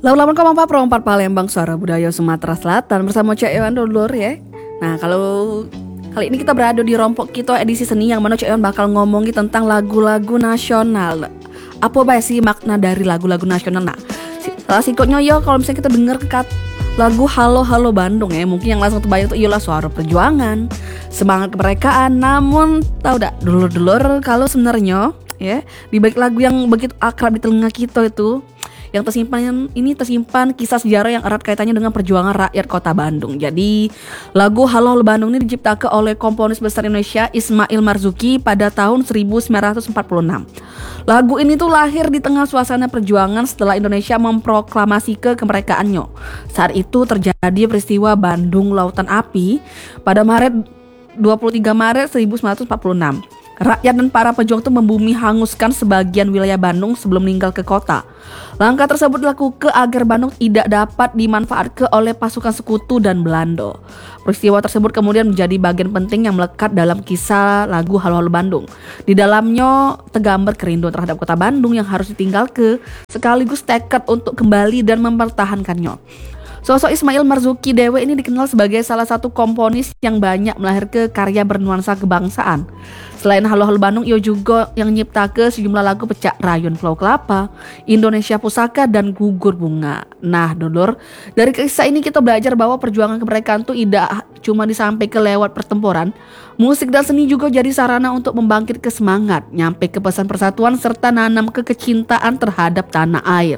Lawan Kompa Pro 4 Palembang, Suara Budaya Sumatera Selatan bersama Cek Ewan dulur ya. Nah, kalau kali ini kita berada di Rompok Kito edisi seni yang mana Cek Ewan bakal ngomongin tentang lagu-lagu nasional. Apa sih makna dari lagu-lagu nasional? Nah, salah singkatnya ya kalau misalnya kita dengar lagu Halo Halo Bandung ya, mungkin yang langsung terbayang itu ialah suara perjuangan, semangat kemerdekaan. Namun tahu dak dulur-dulur kalau sebenarnya ya di balik lagu yang begitu akrab di telinga kita itu yang tersimpan kisah sejarah yang erat kaitannya dengan perjuangan rakyat kota Bandung. Jadi lagu Halo Halo Bandung ini diciptakan oleh komponis besar Indonesia Ismail Marzuki pada tahun 1946. Lagu ini tuh lahir di tengah suasana perjuangan setelah Indonesia memproklamasi kemerdekaannya. Saat itu terjadi peristiwa Bandung Lautan Api pada 23 Maret 1946. Rakyat dan para pejuang itu membumi hanguskan sebagian wilayah Bandung sebelum meninggal ke kota. Langkah tersebut dilakukan agar Bandung tidak dapat dimanfaatkan oleh pasukan sekutu dan Belanda. Peristiwa tersebut kemudian menjadi bagian penting yang melekat dalam kisah lagu Halo Halo Bandung. Di dalamnya tergambar kerinduan terhadap kota Bandung yang harus ditinggalkan, sekaligus tekad untuk kembali dan mempertahankannya. Sosok Ismail Marzuki Dewe ini dikenal sebagai salah satu komponis yang banyak melahirkan karya bernuansa kebangsaan. Selain Halo Halo Bandung, ia juga yang nyiptakan sejumlah lagu Pecak Rayon Pulau Kelapa, Indonesia Pusaka, dan Gugur Bunga. Nah, dulur, dari kisah ini kita belajar bahwa perjuangan kemerdekaan itu tidak cuma disampaikan lewat pertempuran. Musik dan seni juga jadi sarana untuk membangkitkan semangat, nyampe ke pesan persatuan serta nanam kecintaan terhadap tanah air.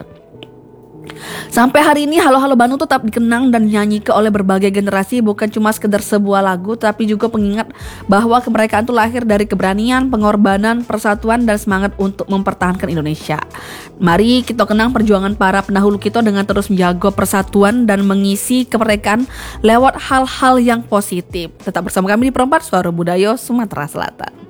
Sampai hari ini Halo Halo Bandung tetap dikenang dan dinyanyikan oleh berbagai generasi, bukan cuma sekedar sebuah lagu tapi juga pengingat bahwa kemerdekaan itu lahir dari keberanian, pengorbanan, persatuan dan semangat untuk mempertahankan Indonesia. Mari kita kenang perjuangan para pendahulu kita dengan terus menjaga persatuan dan mengisi kemerdekaan lewat hal-hal yang positif. Tetap bersama kami di Perempat Suara Budaya Sumatera Selatan.